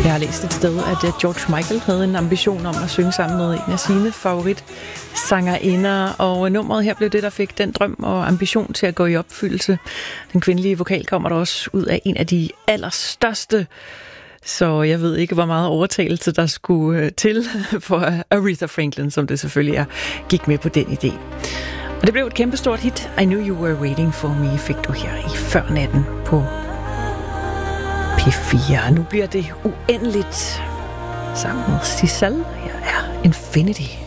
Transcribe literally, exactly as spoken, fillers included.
Jeg har læst et sted, at George Michael havde en ambition om at synge sammen med en af sine favoritsangerinder, og nummeret her blev det, der fik den drøm og ambition til at gå i opfyldelse. Den kvindelige vokal kommer der også ud af en af de allerstørste, så jeg ved ikke, hvor meget overtagelse der skulle til for Aretha Franklin, som det selvfølgelig er, gik med på den idé. Og det blev et kæmpestort hit. I Knew You Were Waiting For Me fik du her i Før Natten på P fire. Nu bliver det uendeligt sammen med Sissel. Her er Infinity.